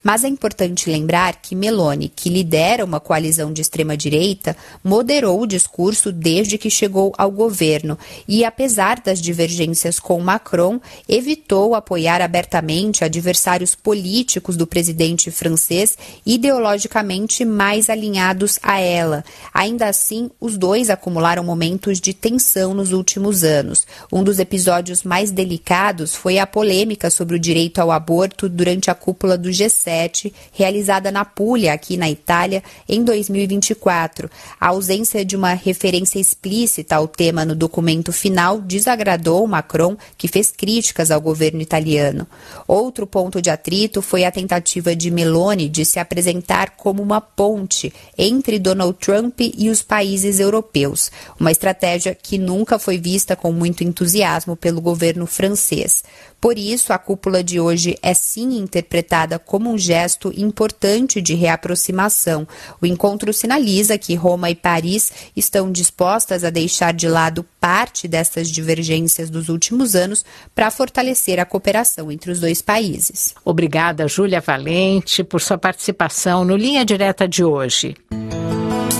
Mas é importante lembrar que Meloni, que lidera uma coalizão de extrema-direita, moderou o discurso desde que chegou ao governo e, apesar das divergências com Macron, evitou apoiar abertamente adversários políticos do presidente francês ideologicamente mais alinhados a ela. Ainda assim, os dois acumularam momentos de tensão nos últimos anos. Um dos episódios mais delicados foi a polêmica sobre o direito ao aborto durante a cúpula do G7, realizada na Puglia, aqui na Itália, em 2024. A ausência de uma referência explícita ao tema no documento final desagradou Macron, que fez críticas ao governo italiano. Outro ponto de atrito foi a tentativa de Meloni de se apresentar como uma ponte entre Donald Trump e os países europeus, uma estratégia que nunca foi vista com muito entusiasmo pelo governo francês. Por isso, a cúpula de hoje é sim interpretada como um gesto importante de reaproximação. O encontro sinaliza que Roma e Paris estão dispostas a deixar de lado parte dessas divergências dos últimos anos para fortalecer a cooperação entre os dois países. Obrigada, Júlia Valente, por sua participação no Linha Direta de hoje.